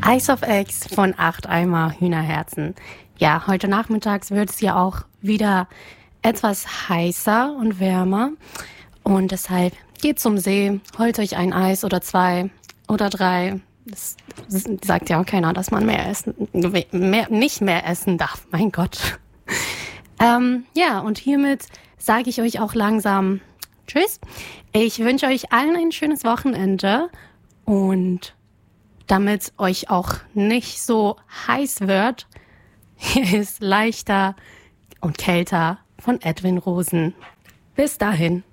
Ice of Eggs von 8 Eimer Hühnerherzen. Ja, heute nachmittags wird es ja auch wieder etwas heißer und wärmer. Und deshalb geht zum See, holt euch ein Eis oder 2 oder 3. Das sagt ja auch keiner, dass man nicht mehr essen darf. Mein Gott. Ja, und hiermit sage ich euch auch langsam Tschüss. Ich wünsche euch allen ein schönes Wochenende und damit euch auch nicht so heiß wird, hier ist Leichter und Kälter von Edwin Rosen. Bis dahin.